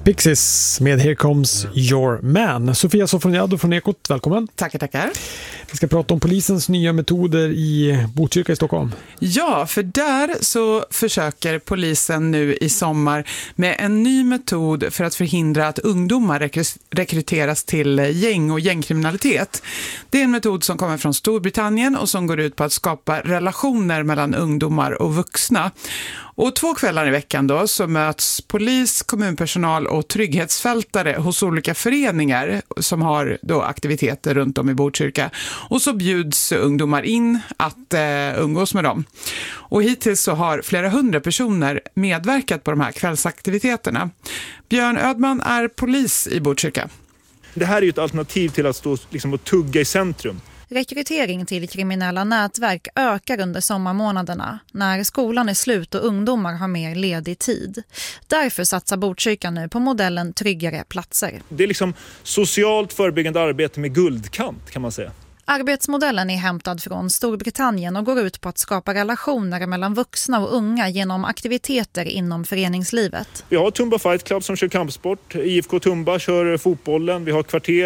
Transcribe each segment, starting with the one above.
Pixies med Here Comes Your Man. Sofia Sofroniado från Ekot, välkommen. Tackar. Vi ska prata om polisens nya metoder i Botkyrka i Stockholm. Ja, för där så försöker polisen nu i sommar med en ny metod för att förhindra att ungdomar rekryteras till gäng och gängkriminalitet. Det är en metod som kommer från Storbritannien och som går ut på att skapa relationer mellan ungdomar och vuxna. Och 2 kvällar i veckan då så möts polis, kommunpersonal och trygghetsfältare hos olika föreningar som har då aktiviteter runt om i Botkyrka. Och så bjuds ungdomar in att umgås med dem. Och hittills så har flera 100 personer medverkat på de här kvällsaktiviteterna. Björn Ödman är polis i Botkyrka. Det här är ju ett alternativ till att stå liksom och tugga i centrum. Rekrytering till kriminella nätverk ökar under sommarmånaderna när skolan är slut och ungdomar har mer ledig tid. Därför satsar Botkyrka nu på modellen Tryggare platser. Det är liksom socialt förebyggande arbete med guldkant kan man säga. Arbetsmodellen är hämtad från Storbritannien och går ut på att skapa relationer mellan vuxna och unga genom aktiviteter inom föreningslivet. Vi har Tumba Fight Club som kör kampsport, IFK Tumba kör fotbollen, vi har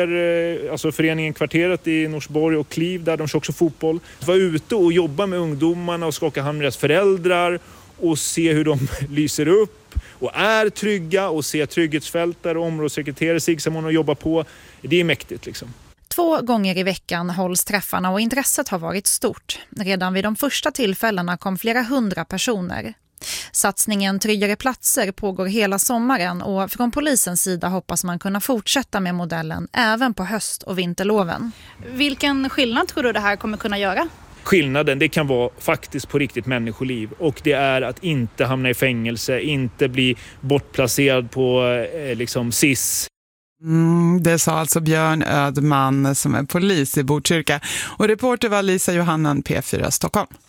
alltså föreningen Kvarteret i Norsborg och Kliv där de kör också fotboll. Vi var ute och jobba med ungdomarna och skaka hand med deras föräldrar och se hur de lyser upp och är trygga och se trygghetsfältare och områdssekreterare Sigsamon och jobba på. Det är mäktigt liksom. 2 gånger i veckan hålls träffarna och intresset har varit stort. Redan vid de första tillfällena kom flera 100 personer. Satsningen Tryggare platser pågår hela sommaren och från polisens sida hoppas man kunna fortsätta med modellen även på höst- och vinterloven. Vilken skillnad tror du det här kommer kunna göra? Skillnaden det kan vara faktiskt på riktigt människoliv och det är att inte hamna i fängelse, inte bli bortplacerad på liksom SIS. Det sa alltså Björn Ödman som är polis i Botkyrka. Och reporter var Lisa Johannan, P4 Stockholm.